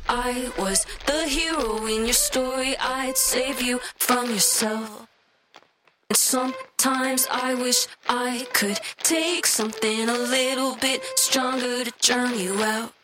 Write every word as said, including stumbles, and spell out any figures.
I was the hero in your story. I'd save you from yourself. And sometimes I wish I could take something a little bit stronger to drown you out.